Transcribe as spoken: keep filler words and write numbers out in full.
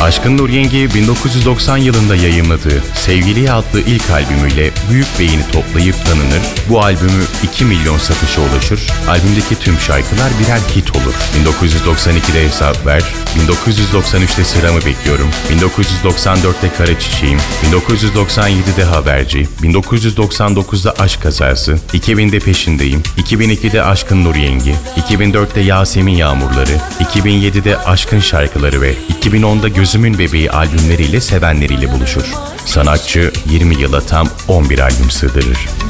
Aşkın Nur Yengi bin dokuz yüz doksan yılında yayımladığı Sevgiliye adlı ilk albümüyle büyük beğeni toplayıp tanınır. Bu albümü iki milyon satışa ulaşır. Albümdeki tüm şarkılar birer hit olur. bin dokuz yüz doksan ikide Hesap Ver, bin dokuz yüz doksan üçte Sıramı Bekliyorum, bin dokuz yüz doksan dörtte Kara Çiçeğim, bin dokuz yüz doksan yedide Haberci, bin dokuz yüz doksan dokuzda Aşk Kazası, iki binde Peşindeyim, iki bin ikide Aşkın Nur Yengi, iki bin dörtte Yasemin Yağmurları, iki bin yedide Aşkın Şarkıları ve iki bin onda Gözümün Bebeği albümleriyle sevenleriyle buluşur. Sanatçı yirmi yıla tam on bir albüm sığdırır.